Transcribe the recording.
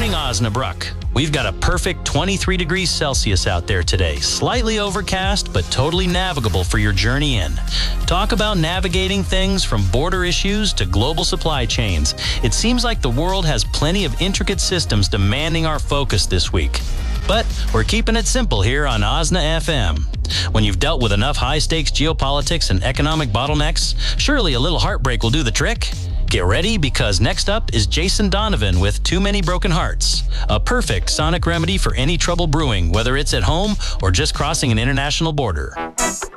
morning, Osnabrück. We've got a perfect 23 degrees Celsius out there today. Slightly overcast, but totally navigable for your journey in. Talk about navigating things from border issues to global supply chains. It seems like the world has plenty of intricate systems demanding our focus this week. But we're keeping it simple here on Osna FM. When you've dealt with enough high-stakes geopolitics and economic bottlenecks, surely a little heartbreak will do the trick. Get ready, because next up is Jason Donovan with Too Many Broken Hearts, a perfect sonic remedy for any trouble brewing, whether it's at home or just crossing an international border.